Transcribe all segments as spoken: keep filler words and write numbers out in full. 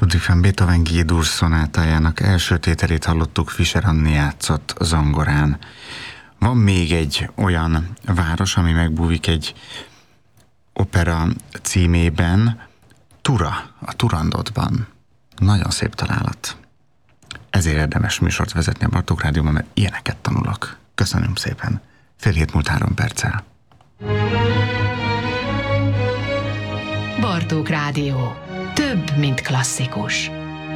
Ludwig van Beethoven G-dur szonátájának első tételét hallottuk, Fischer Anni játszott zongorán. Van még egy olyan város, ami megbúvik egy opera címében, Tura, a Turandotban. Nagyon szép találat. Ezért érdemes műsort vezetni a Bartók Rádióban, mert ilyeneket tanulok. Köszönöm szépen. Fél hét múlt három perccel. Bartók Rádió. Több, mint klasszikus.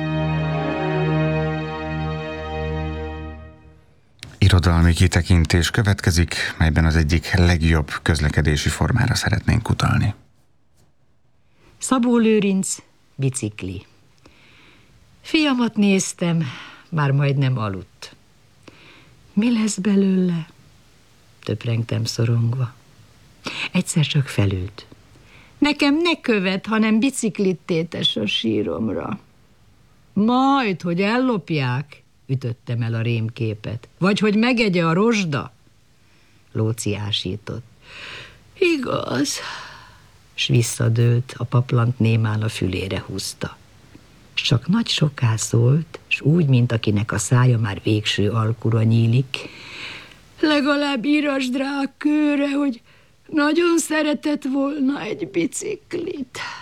Irodalmi kitekintés következik, melyben az egyik legjobb közlekedési formára szeretnénk utalni. Szabó Lőrinc, bicikli. Fiamat néztem, már majdnem aludt. Mi lesz belőle? Töprengtem szorongva. Egyszer csak felült. Nekem ne követ, hanem biciklit tétes a síromra. Majd, hogy ellopják, ütöttem el a rémképet. Vagy hogy megegye a rozsda. Lóci ásított. Igaz. S visszadőlt, a paplant némán a fülére húzta. S csak nagy soká szólt, s úgy, mint akinek a szája már végső alkura nyílik. Legalább írasd rá a kőre, hogy nagyon szeretett volna egy biciklit.